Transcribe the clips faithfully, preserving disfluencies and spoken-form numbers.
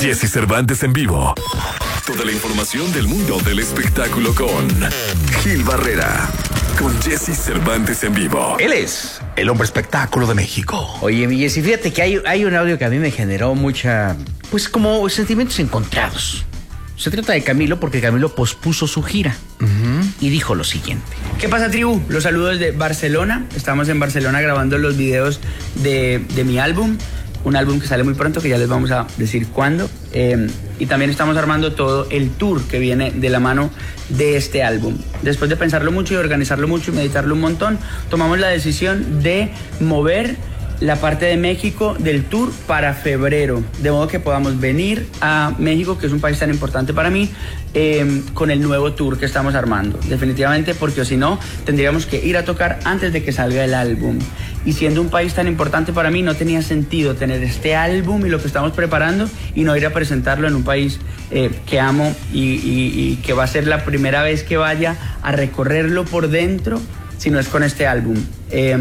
Jesse Cervantes en vivo. Toda la información del mundo del espectáculo con Gil Barrera. Con Jesse Cervantes en vivo. Él es el hombre espectáculo de México. Oye, mi Jesse, fíjate que hay, hay un audio que a mí me generó mucha, pues como sentimientos encontrados. Se trata de Camilo porque Camilo pospuso su gira uh-huh. y dijo lo siguiente. ¿Qué pasa, tribu? Los saludos de Barcelona. Estamos en Barcelona grabando los videos de, de mi álbum. Un álbum que sale muy pronto, que ya les vamos a decir cuándo. Eh, y también estamos armando todo el tour que viene de la mano de este álbum. Después de pensarlo mucho y organizarlo mucho y meditarlo un montón, tomamos la decisión de mover la parte de México del tour para febrero, de modo que podamos venir a México, que es un país tan importante para mí, eh, con el nuevo tour que estamos armando, definitivamente, porque si no, tendríamos que ir a tocar antes de que salga el álbum. Y siendo un país tan importante para mí, no tenía sentido tener este álbum y lo que estamos preparando y no ir a presentarlo en un país eh, que amo y, y, y que va a ser la primera vez que vaya a recorrerlo por dentro, si no es con este álbum. Eh,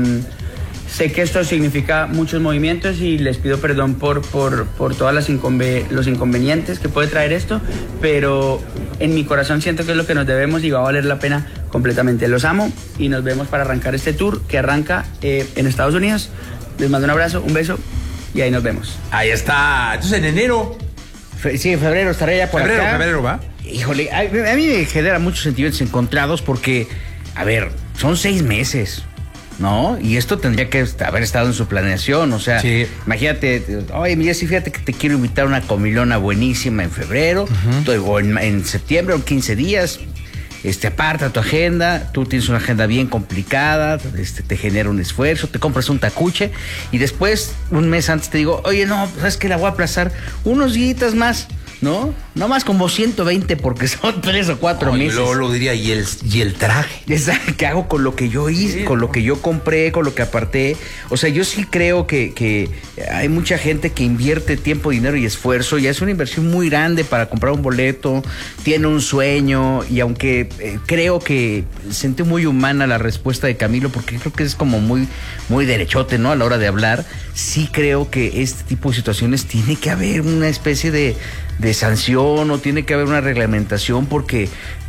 Sé que esto significa muchos movimientos y les pido perdón por, por, por todos los inconvenientes que puede traer esto, pero en mi corazón siento que es lo que nos debemos y va a valer la pena completamente. Los amo y nos vemos para arrancar este tour que arranca eh, en Estados Unidos. Les mando un abrazo, un beso y ahí nos vemos. Ahí está. Entonces en enero. Fe, sí, en febrero estaré ya por febrero, acá. Febrero, ¿va? Híjole, a, a mí me genera muchos sentimientos encontrados porque, a ver, son seis meses. ¿No? Y esto tendría que haber estado en su planeación, o sea, sí. Imagínate, oye, mi Jessy, fíjate que te quiero invitar a una comilona buenísima en febrero, uh-huh. o en, en septiembre, o quince días, este, aparta tu agenda, tú tienes una agenda bien complicada, este, te genera un esfuerzo, te compras un tacuche, y después, un mes antes te digo, oye, no, ¿sabes qué? La voy a aplazar unos días más, ¿no? No más como ciento veinte porque son tres o cuatro oh, meses. Luego lo diría, y el, y el traje. ¿Qué hago con lo que yo hice, sí, con lo que yo compré, con lo que aparté? O sea, yo sí creo que, que hay mucha gente que invierte tiempo, dinero y esfuerzo, y es una inversión muy grande para comprar un boleto, tiene un sueño, y aunque eh, creo que sentí muy humana la respuesta de Camilo, porque creo que es como muy, muy derechote, ¿no? A la hora de hablar, sí creo que este tipo de situaciones tiene que haber una especie de, de sanción o tiene que haber una reglamentación, porque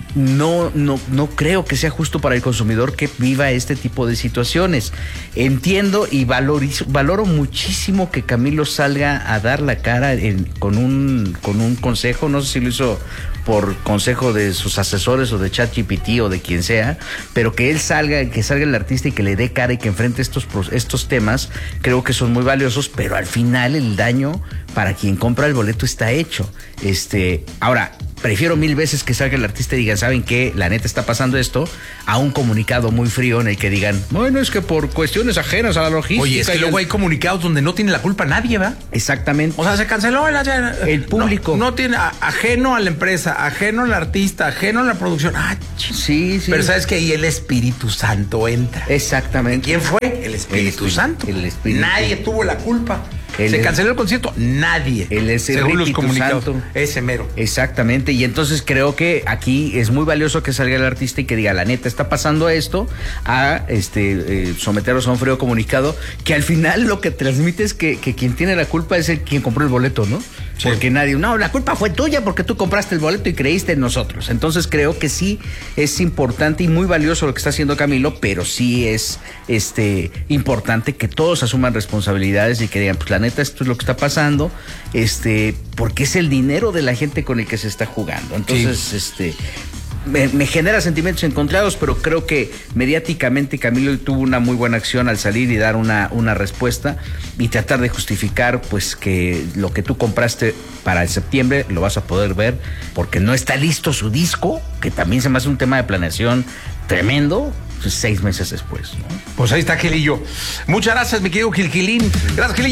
no, no, no creo que sea justo para el consumidor que viva este tipo de situaciones. Entiendo y valorizo, valoro muchísimo que Camilo salga a dar la cara en, con un, con un consejo, no sé si lo hizo por consejo de sus asesores o de ChatGPT o de quien sea, pero que él salga, que salga el artista y que le dé cara y que enfrente estos, estos temas, creo que son muy valiosos, pero al final el daño para quien compra el boleto está hecho. Este, ahora, prefiero mil veces que salga el artista y digan, ¿saben qué? La neta está pasando esto, a un comunicado muy frío en el que digan, bueno, es que por cuestiones ajenas a la logística. Oye, es que luego hay comunicados donde no tiene la culpa nadie, ¿va? Exactamente. O sea, se canceló el, el público. No, no tiene, a, ajeno a la empresa, ajeno al artista, ajeno a la producción. Ah, sí, sí. Pero sabes que ahí el Espíritu Santo entra. Exactamente. ¿Quién fue? El Espíritu, el Espíritu Santo. El Espíritu. Nadie tuvo la culpa. El se canceló el concierto, nadie. El es el según los comunicados. Santo. Ese mero. Exactamente, y entonces creo que aquí es muy valioso que salga el artista y que diga, la neta, está pasando esto, a este eh, someterlos a un frío comunicado, que al final lo que transmite es que, que quien tiene la culpa es el quien compró el boleto, ¿no? Sí. Porque nadie, no, la culpa fue tuya porque tú compraste el boleto y creíste en nosotros. Entonces creo que sí es importante y muy valioso lo que está haciendo Camilo, pero sí es este importante que todos asuman responsabilidades y que digan, pues la neta, esto es lo que está pasando, este, porque es el dinero de la gente con el que se está jugando. Entonces, sí. este... Me, me genera sentimientos encontrados, pero creo que mediáticamente Camilo tuvo una muy buena acción al salir y dar una, una respuesta y tratar de justificar pues que lo que tú compraste para el septiembre lo vas a poder ver porque no está listo su disco, que también se me hace un tema de planeación tremendo, pues seis meses después, ¿no? Pues ahí está Gilillo. Muchas gracias, mi querido Gil Gilín. Gracias, Gilillo.